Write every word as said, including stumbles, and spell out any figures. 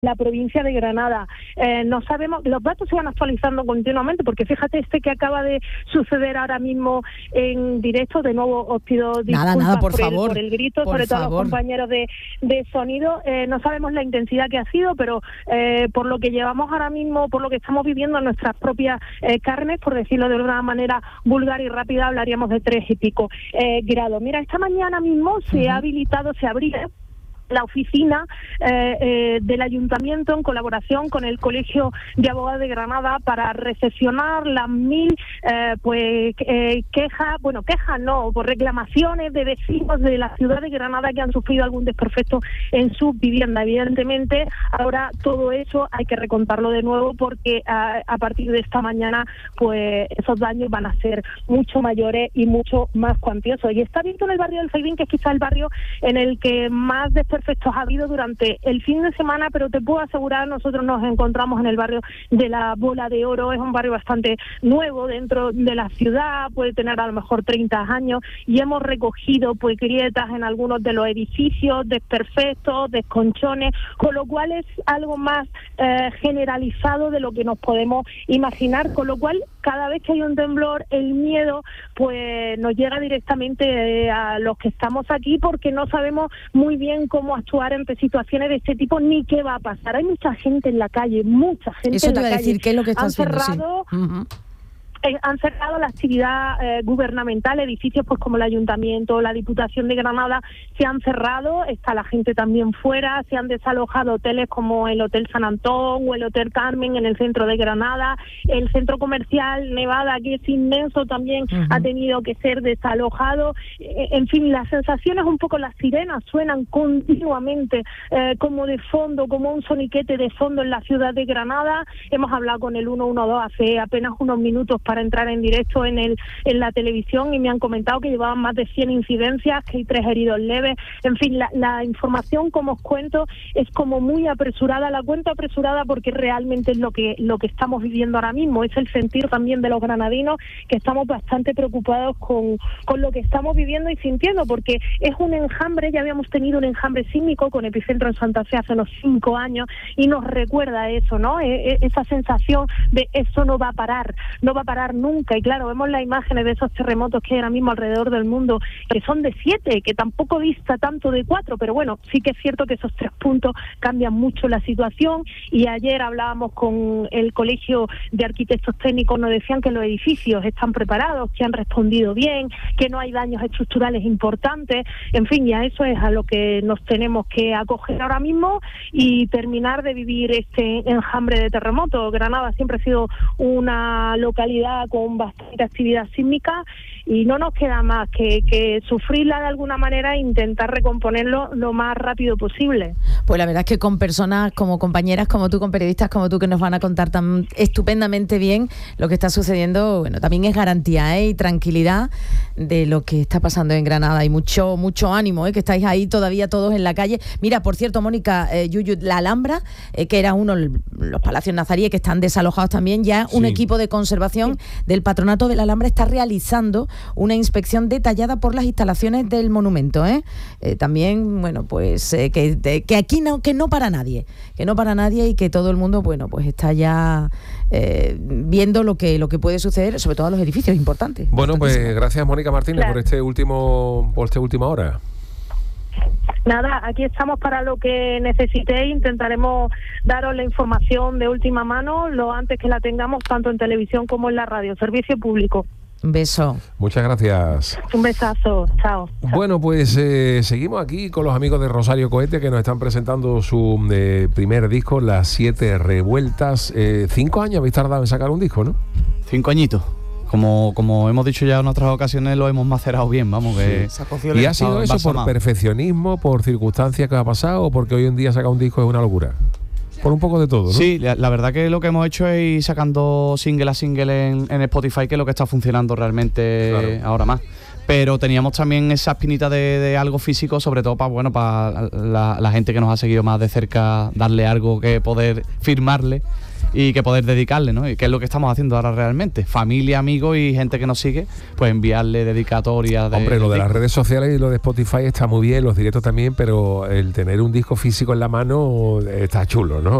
la provincia de Granada. Eh, no sabemos, los datos se van actualizando continuamente, porque fíjate este que acaba de suceder ahora mismo en directo. De nuevo os pido disculpas nada, nada, por, por, favor, el, por el grito, por sobre todo a favor. los compañeros de, de sonido. Eh, no sabemos la intensidad que ha sido, pero eh, por lo que llevamos ahora mismo, por lo que estamos viviendo en nuestras propias eh, carnes, por decirlo de una manera vulgar y rápida, hablaríamos de tres y pico eh, grados. Mira, esta mañana mismo se uh-huh. ha habilitado, se abría la oficina eh, eh, del Ayuntamiento en colaboración con el Colegio de Abogados de Granada para recepcionar las mil eh, pues eh, quejas, bueno, quejas no, por reclamaciones de vecinos de la ciudad de Granada que han sufrido algún desperfecto en su vivienda. Evidentemente, ahora todo eso hay que recontarlo de nuevo, porque a, a partir de esta mañana pues esos daños van a ser mucho mayores y mucho más cuantiosos. Y está visto en el barrio del Zaidín, que es quizá el barrio en el que más desperfectos ha habido durante el fin de semana, pero te puedo asegurar, nosotros nos encontramos en el barrio de la Bola de Oro. Es un barrio bastante nuevo dentro de la ciudad, puede tener a lo mejor treinta años, y hemos recogido pues grietas en algunos de los edificios, desperfectos, desconchones, con lo cual es algo más eh, generalizado de lo que nos podemos imaginar, con lo cual cada vez que hay un temblor, el miedo pues nos llega directamente eh, a los que estamos aquí, porque no sabemos muy bien cómo actuar ante situaciones de este tipo ni qué va a pasar. Hay mucha gente en la calle, mucha gente Eso en te la iba a calle. decir, ¿qué es lo que está Han haciendo? cerrado, sí. uh-huh. Eh, han cerrado la actividad eh, gubernamental, edificios pues como el Ayuntamiento, la Diputación de Granada se han cerrado, está la gente también fuera, se han desalojado hoteles como el Hotel San Antón o el Hotel Carmen en el centro de Granada, el centro comercial Nevada, que es inmenso, también uh-huh. ha tenido que ser desalojado. Eh, en fin, las sensaciones, un poco las sirenas suenan continuamente eh, como de fondo, como un soniquete de fondo en la ciudad de Granada. Hemos hablado con el ciento doce hace apenas unos minutos para entrar en directo en el en la televisión, y me han comentado que llevaban más de cien incidencias, que hay tres heridos leves. En fin, la, la información, como os cuento, es como muy apresurada. La cuento apresurada porque realmente es lo que lo que estamos viviendo ahora mismo. Es el sentir también de los granadinos, que estamos bastante preocupados con, con lo que estamos viviendo y sintiendo, porque es un enjambre. Ya habíamos tenido un enjambre sísmico con epicentro en Santa Fe hace unos cinco años, y nos recuerda eso, ¿no? E, e, esa sensación de eso no va a parar, no va a parar nunca. Y claro, vemos las imágenes de esos terremotos que hay ahora mismo alrededor del mundo, que son de siete, que tampoco dista tanto de cuatro, pero bueno, sí que es cierto que esos tres puntos cambian mucho la situación. Y ayer hablábamos con el Colegio de Arquitectos Técnicos, nos decían que los edificios están preparados, que han respondido bien, que no hay daños estructurales importantes. En fin, y a eso es a lo que nos tenemos que acoger ahora mismo y terminar de vivir este enjambre de terremotos. Granada siempre ha sido una localidad con bastante actividad sísmica, y no nos queda más que, que sufrirla de alguna manera e intentar recomponerlo lo más rápido posible. Pues la verdad es que con personas como compañeras como tú, con periodistas como tú, que nos van a contar tan estupendamente bien lo que está sucediendo, bueno, también es garantía ¿eh? y tranquilidad de lo que está pasando en Granada, y mucho mucho ánimo, ¿eh? que estáis ahí todavía todos en la calle. Mira, por cierto, Mónica, eh, Yuyu, la Alhambra, eh, que era uno, los palacios nazaríes que están desalojados también, ya un sí. equipo de conservación sí. del Patronato de la Alhambra está realizando una inspección detallada por las instalaciones del monumento, ¿eh? Eh, también, bueno, pues eh, que, de, que aquí no, que no para nadie, que no para nadie y que todo el mundo, bueno, pues está ya eh, viendo lo que lo que puede suceder, sobre todo a los edificios importantes. Bueno, pues gracias, Mónica Martínez, claro. por este último, por esta última hora. Nada, aquí estamos para lo que necesitéis. Intentaremos daros la información de última mano lo antes que la tengamos, tanto en televisión como en la radio. Servicio público. Un beso. Muchas gracias. Un besazo. Chao. Chao. Bueno, pues eh, seguimos aquí con los amigos de Rosario Cohete, que nos están presentando su eh, primer disco, Las Siete Revueltas. Eh, cinco años habéis tardado en sacar un disco, ¿no? Cinco añitos. Como, como hemos dicho ya en otras ocasiones, lo hemos macerado bien, vamos, que... Sí. ¿Y ha sido eso por perfeccionismo, por circunstancias que ha pasado, o porque hoy en día sacar un disco es una locura? Por un poco de todo, ¿no? Sí, la, la verdad que lo que hemos hecho es ir sacando single a single en, en Spotify, que es lo que está funcionando realmente claro. ahora más. Pero teníamos también esa espinita de, de algo físico, sobre todo para bueno para la, la gente que nos ha seguido más de cerca, darle algo que poder firmarle. y que poder dedicarle, ¿no? Y que es lo que estamos haciendo ahora realmente. Familia, amigos y gente que nos sigue, pues enviarle dedicatorias. De, Hombre, lo de de las redes sociales y lo de Spotify está muy bien, los directos también, pero el tener un disco físico en la mano está chulo, ¿no?